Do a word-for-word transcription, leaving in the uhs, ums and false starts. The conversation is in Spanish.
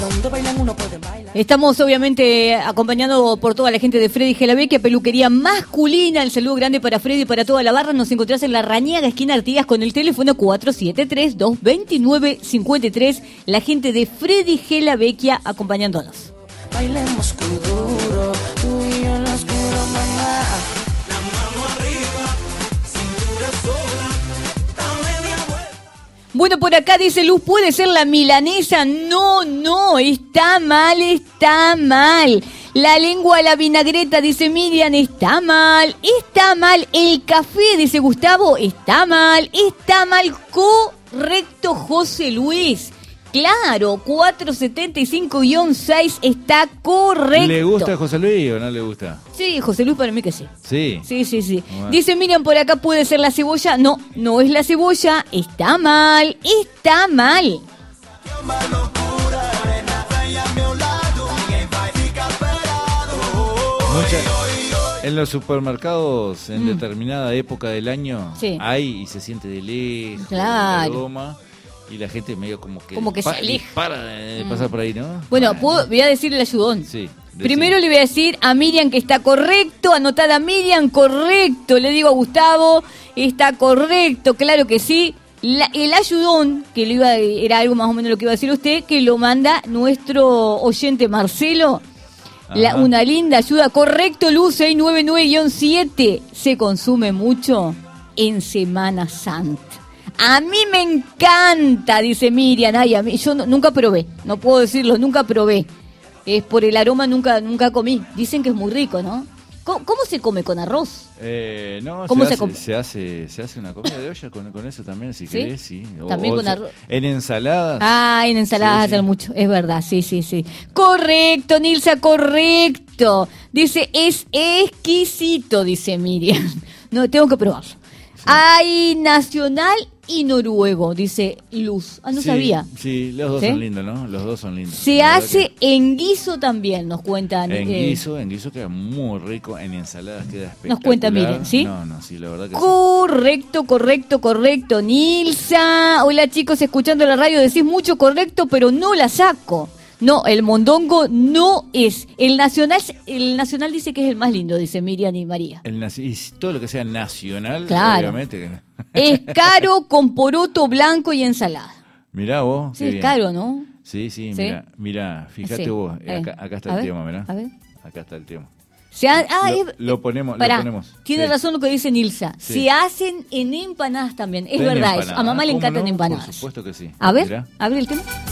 Estamos obviamente acompañando por toda la gente de Freddy Gelabequia, peluquería masculina. El saludo grande para Freddy y para toda la barra. Nos encontrás en la Rañaga, esquina Artigas, con el teléfono cuatro siete tres, dos dos nueve, cinco tres. La gente de Freddy Gelabequia acompañándonos. Bailemos duro, tú y yo en la oscura, mamá. La mano arriba, cintura sola, dame mi abuela. Bueno, por acá dice Luz, ¿puede ser la milanesa? No, no, está mal, está mal. La lengua a la vinagreta, dice Miriam, está mal. Está mal. El café, dice Gustavo, está mal. Está mal. Correcto, José Luis. Claro, cuatrocientos setenta y cinco guión seis está correcto. ¿Le gusta a José Luis o no le gusta? Sí, José Luis para mí que sí. Sí. Sí, sí, sí. Bueno. Dice Miriam, por acá puede ser la cebolla. No, no es la cebolla. Está mal, está mal. Mucha, en los supermercados, en mm. determinada época del año, sí. hay y se siente de lejos, claro. el aroma. Y la gente medio como que, como que pa- se aleja. para de pasar por ahí, ¿no? Bueno, Bueno. puedo, voy a decir el ayudón. Sí. Primero le voy a decir a Miriam que está correcto, anotada Miriam, correcto. Le digo a Gustavo, está correcto, claro que sí. La, el ayudón, que lo iba, era algo más o menos lo que iba a decir usted, que lo manda nuestro oyente Marcelo. La, una linda ayuda, correcto, Luz seiscientos noventa y nueve guión siete. Se consume mucho en Semana Santa. A mí me encanta, dice Miriam. Ay, a mí, yo no, nunca probé, no puedo decirlo, nunca probé. Es por el aroma, nunca nunca comí. Dicen que es muy rico, ¿no? ¿Cómo, cómo se come? ¿Con arroz? Eh, no, ¿Cómo se, se, hace, se hace se hace una comida de olla con, con eso también, si ¿sí? querés, sí. O, También o con se, arroz. En ensaladas. Ah, en ensaladas sí, hacen sí. mucho, es verdad, sí, sí, sí. Correcto, Nilsa, correcto. Dice, es exquisito, dice Miriam. No, tengo que probarlo. Sí. Hay nacional y noruego, dice Luz. Ah, no sí, sabía. Sí, los dos ¿sí? son lindos, ¿no? Los dos son lindos. Se hace que... en guiso también, nos cuentan. En eh... guiso, en guiso queda muy rico, en ensaladas queda espectacular. Nos cuenta Miriam, ¿sí? No, no, sí, la verdad que correcto, sí. correcto, correcto, Nilsa. Hola chicos, escuchando la radio decís mucho correcto, pero no la saco. No, el mondongo no es. El nacional el nacional dice que es el más lindo, dice Miriam y María. El naci- y todo lo que sea nacional, claro. obviamente. Es caro con poroto blanco y ensalada. Mirá vos. Sí, es bien. Caro, ¿no? Sí, sí, ¿sí? mirá, mirá, fíjate sí. vos, acá, acá está a el ver, tema, mirá. A ver. Acá está el tema. Se ha, ah, lo, es, lo ponemos, pará, lo ponemos. Tiene sí. razón lo que dice Nilsa. Sí. Se hacen en empanadas también. Es Ten verdad empanadas. eso. A mamá le encantan no? empanadas. Por supuesto que sí. A ver, Mirá. a ver el tema.